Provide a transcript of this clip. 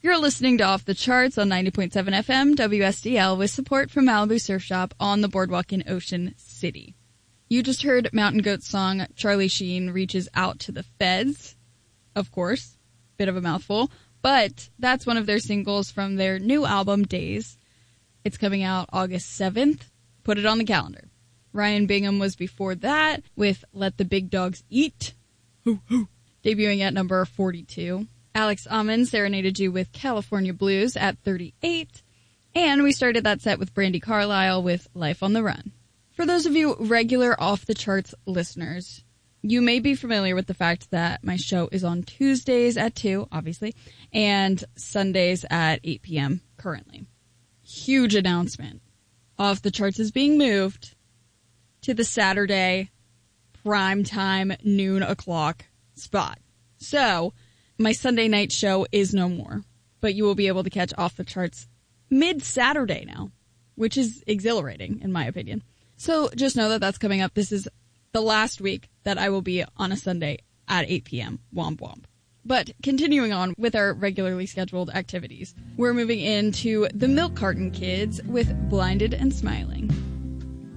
You're listening to Off the Charts on 90.7 FM WSDL with support from Malibu Surf Shop on the boardwalk in Ocean City. You just heard Mountain Goat's song, Charlie Sheen Reaches Out to the Feds. Of course, bit of a mouthful, but that's one of their singles from their new album, Days. It's coming out August 7th. Put it on the calendar. Ryan Bingham was before that with Let the Big Dogs Eat, debuting at number 42. Alex Ammon serenaded you with California Blues at 38. And we started that set with Brandi Carlile with Life on the Run. For those of you regular Off the Charts listeners, you may be familiar with the fact that my show is on Tuesdays at 2, obviously, and Sundays at 8 p.m. currently. Huge announcement. Off the Charts is being moved to the Saturday primetime noon o'clock spot. So, my Sunday night show is no more, but you will be able to catch Off the Charts mid-Saturday now, which is exhilarating, in my opinion. So just know that that's coming up. This is the last week that I will be on a Sunday at 8 p.m. Womp womp. But continuing on with our regularly scheduled activities, we're moving into the Milk Carton Kids with Blinded and Smiling.